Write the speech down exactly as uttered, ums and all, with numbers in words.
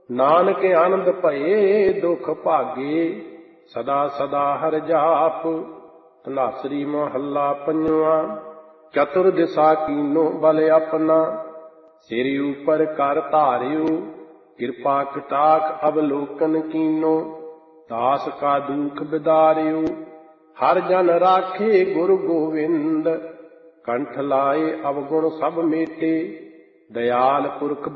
ਨਾਨਕ ਆਨੰਦ ਭਏ ਦੁਖ ਭਾਗੇ, ਸਦਾ ਸਦਾ ਹਰਿ ਜਾਪ। ਧਨਾਸਰੀ ਮਹੱਲਾ ਪੰਜਵਾਂ। ਚਤੁਰ ਦਿਸ਼ਾ ਕੀਨੋ ਬਲ ਆਪਣਾ, ਸਿਰ ਉਪਰ ਕਰ ਧਾਰਿਓ। ਕਿਰਪਾ ਕਟਾਖ ਅਵਲੋਕਨ ਕੀਨੋ, ਦਾਸ ਕਾ ਦੁਖ ਬਿਦਾਰਿਓ। ਹਰ ਜਨ ਰਾਖੇ ਗੁਰ ਗੋਵਿੰਦ, ਕੰਠ ਲਾਏ ਅਵਗੁਣ ਸਭ ਮੇਟੇ। ਦਇਆਲ ਪੁਰਖ